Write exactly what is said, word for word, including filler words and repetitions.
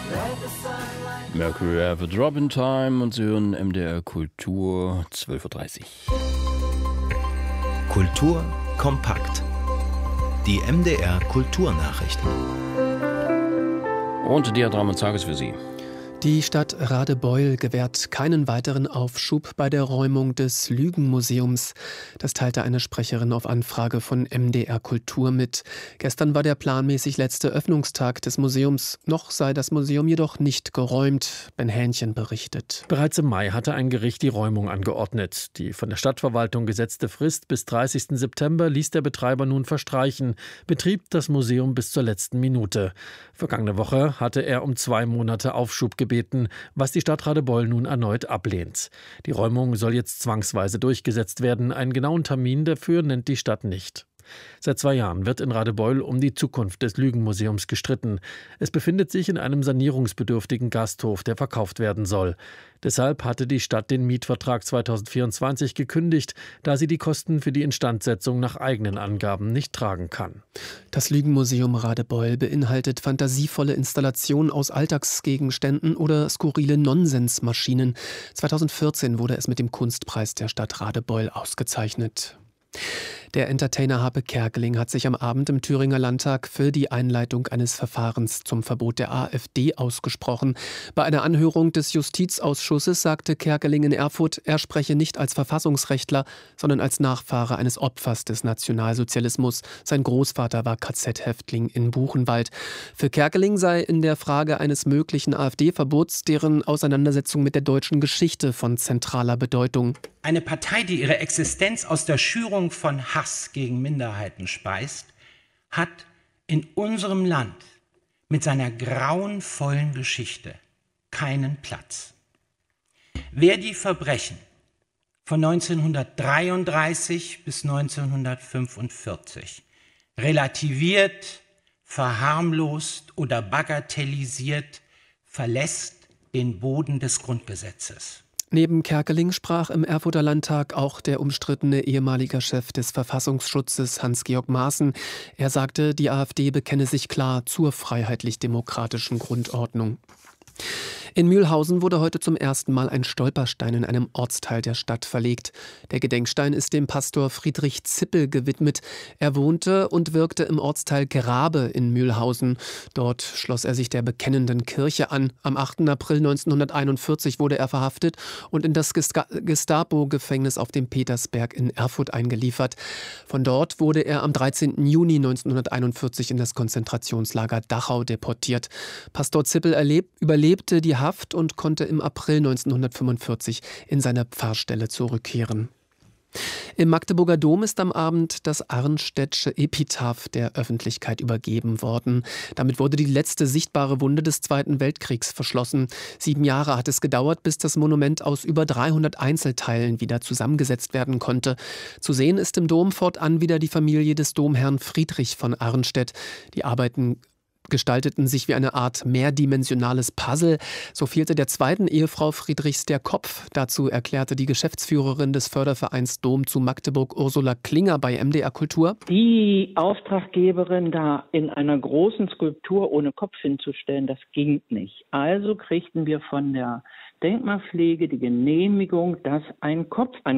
Mercury have a drop in time und Sie hören M D R Kultur zwölf Uhr dreißig. Kultur kompakt. Die M D R Kulturnachrichten. Und die Drama des Tages für Sie. Die Stadt Radebeul gewährt keinen weiteren Aufschub bei der Räumung des Lügenmuseums. Das teilte eine Sprecherin auf Anfrage von M D R Kultur mit. Gestern war der planmäßig letzte Öffnungstag des Museums. Noch sei das Museum jedoch nicht geräumt. Ben Hähnchen berichtet. Bereits im Mai hatte ein Gericht die Räumung angeordnet. Die von der Stadtverwaltung gesetzte Frist bis dreißigsten September ließ der Betreiber nun verstreichen, betrieb das Museum bis zur letzten Minute. Vergangene Woche hatte er um zwei Monate Aufschub gebeten. Gebeten, was die Stadt Radebeul nun erneut ablehnt. Die Räumung soll jetzt zwangsweise durchgesetzt werden. Einen genauen Termin dafür nennt die Stadt nicht. Seit zwei Jahren wird in Radebeul um die Zukunft des Lügenmuseums gestritten. Es befindet sich in einem sanierungsbedürftigen Gasthof, der verkauft werden soll. Deshalb hatte die Stadt den Mietvertrag zweitausendvierundzwanzig gekündigt, da sie die Kosten für die Instandsetzung nach eigenen Angaben nicht tragen kann. Das Lügenmuseum Radebeul beinhaltet fantasievolle Installationen aus Alltagsgegenständen oder skurrile Nonsensmaschinen. zweitausendvierzehn wurde es mit dem Kunstpreis der Stadt Radebeul ausgezeichnet. Der Entertainer Harpe Kerkeling hat sich am Abend im Thüringer Landtag für die Einleitung eines Verfahrens zum Verbot der AfD ausgesprochen. Bei einer Anhörung des Justizausschusses sagte Kerkeling in Erfurt, er spreche nicht als Verfassungsrechtler, sondern als Nachfahre eines Opfers des Nationalsozialismus. Sein Großvater war K Z-Häftling in Buchenwald. Für Kerkeling sei in der Frage eines möglichen AfD-Verbots deren Auseinandersetzung mit der deutschen Geschichte von zentraler Bedeutung. Eine Partei, die ihre Existenz aus der Schürung von Hass gegen Minderheiten speist, hat in unserem Land mit seiner grauenvollen Geschichte keinen Platz. Wer die Verbrechen von neunzehnhundertdreiunddreißig bis neunzehnhundertfünfundvierzig relativiert, verharmlost oder bagatellisiert, verlässt den Boden des Grundgesetzes. Neben Kerkeling sprach im Erfurter Landtag auch der umstrittene ehemalige Chef des Verfassungsschutzes Hans-Georg Maaßen. Er sagte, die AfD bekenne sich klar zur freiheitlich-demokratischen Grundordnung. In Mühlhausen wurde heute zum ersten Mal ein Stolperstein in einem Ortsteil der Stadt verlegt. Der Gedenkstein ist dem Pastor Friedrich Zippel gewidmet. Er wohnte und wirkte im Ortsteil Grabe in Mühlhausen. Dort schloss er sich der bekennenden Kirche an. Am achten April neunzehnhunderteinundvierzig wurde er verhaftet und in das Gestapo-Gefängnis auf dem Petersberg in Erfurt eingeliefert. Von dort wurde er am dreizehnten Juni neunzehnhunderteinundvierzig in das Konzentrationslager Dachau deportiert. Pastor Zippel erlebt, überlebte die Haft und konnte im April neunzehnhundertfünfundvierzig in seine Pfarrstelle zurückkehren. Im Magdeburger Dom ist am Abend das Arnstedtsche Epitaph der Öffentlichkeit übergeben worden. Damit wurde die letzte sichtbare Wunde des Zweiten Weltkriegs verschlossen. Sieben Jahre hat es gedauert, bis das Monument aus über dreihundert Einzelteilen wieder zusammengesetzt werden konnte. Zu sehen ist im Dom fortan wieder die Familie des Domherrn Friedrich von Arnstedt. Die Arbeiten gestalteten sich wie eine Art mehrdimensionales Puzzle. So fehlte der zweiten Ehefrau Friedrichs der Kopf. Dazu erklärte die Geschäftsführerin des Fördervereins Dom zu Magdeburg, Ursula Klinger, bei M D R Kultur: Die Auftraggeberin da in einer großen Skulptur ohne Kopf hinzustellen, das ging nicht. Also kriegten wir von der Denkmalpflege die Genehmigung, dass ein Kopf an